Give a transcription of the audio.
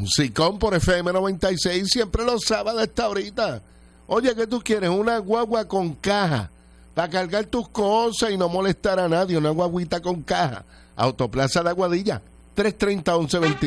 Sicón por FM 96, siempre los sábados a esta horita. Oye, ¿qué tú quieres? Una guagua con caja para cargar tus cosas y no molestar a nadie. Una guaguita con caja. Autoplaza de Aguadilla, 330-1120.